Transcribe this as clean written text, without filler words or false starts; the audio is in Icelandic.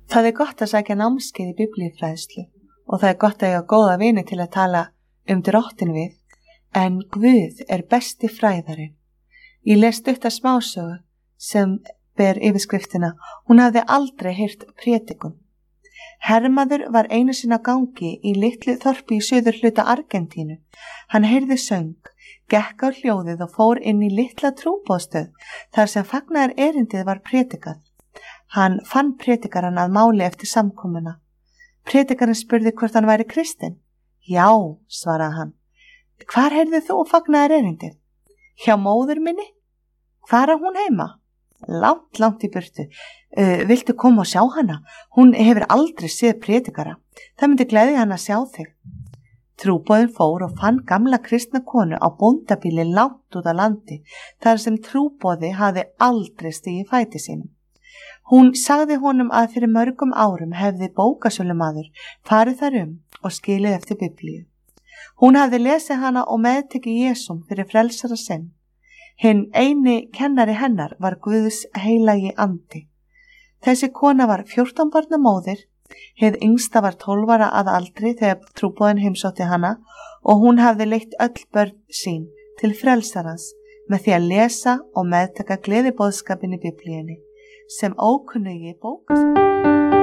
Það gott að sækja námskeið í biblíufræðslu og það gott að eiga góða vini til að tala Drottin við, en Guð besti fræðarinn. Ég les stutta smásögu sem ber yfirskriftina Hún hafði aldrei heyrt prédikun. Hermaður var einu sinni á gangi í litlu þorpi í suðurhluta Argentínu. Hann heyrði söng, gekk á hljóðið og fór inn í litla trúboðstöð þar sem fagnaðar erindið var prédikað. Hann fann prédikarann að máli eftir samkomuna. Prédikarinn spurði hvort hann væri kristinn. Já, svaraði hann. Hvar heyrðir þú fagnaðar erindið? Hjá móður minni. Hvar hún heima? Langt í burtu. Viltu koma og sjá hana? Hún hefur aldrei séð prédikara. Það myndi gleðja hann að sjá þig. Trúboðinn fór og fann gamla kristna konu á bóndabýli langt út á landi, þar sem trúboði hafði aldrei stigið fæti sínum. Hún sagði honum að fyrir mörgum árum hefði bókasölumaður farið þar og skilið eftir Biblíu. Hún hafði lesið hana og meðtekið Jesúm fyrir frelsara sinn. Hinn eini kennari hennar var Guðs heilagi andi. Þessi kona var 14 barna móðir, hið yngsta var 12 ára að aldri þegar trúboðinn heimsótti hana og hún hafði leitt öll börn sín til frelsarans með því að lesa og meðtaka gleðiboðskapinn í Biblíunni sem ókunnugi bókasölumaður.